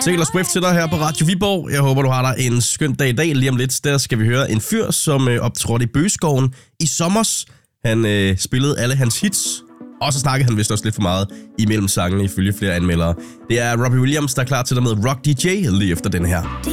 Taylor Swift til dig her på Radio Viborg. Jeg håber, du har dig en skøn dag i dag. Lige om lidt, der skal vi høre en fyr, som optrådte i Bøgeskoven i sommers. Han spillede alle hans hits, og så snakkede han vist også lidt for meget imellem sangene, ifølge flere anmeldere. Det er Robbie Williams, der er klar til dig med Rock DJ lige efter den her.